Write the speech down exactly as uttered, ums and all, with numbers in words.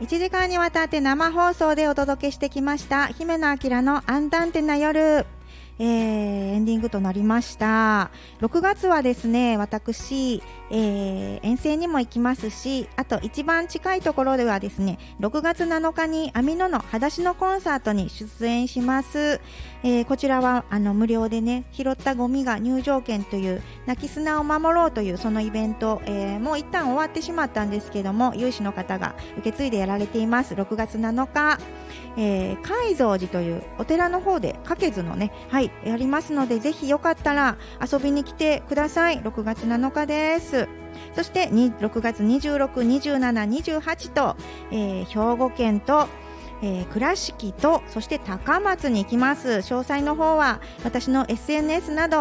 いちじかんにわたって生放送でお届けしてきました姫野明のアンダンテな夜、えー、エンディングとなりました。ろくがつはですね、私、えー、遠征にも行きますし、あと一番近いところではですね、ろくがつなのかにアミノの裸足のコンサートに出演します。えー、こちらはあの無料でね、拾ったゴミが入場券という泣き砂を守ろうというそのイベント、えー、もう一旦終わってしまったんですけども、有志の方が受け継いでやられています。ろくがつなのか、えー、海蔵寺というお寺の方で花図のね、はいやりますので、ぜひよかったら遊びに来てください。ろくがつなのかです。そしてろくがつにじゅうろく、にじゅうなな、にじゅうはちと、えー、兵庫県と、えー、倉敷とそして高松に行きます。詳細の方は私の エスエヌエス など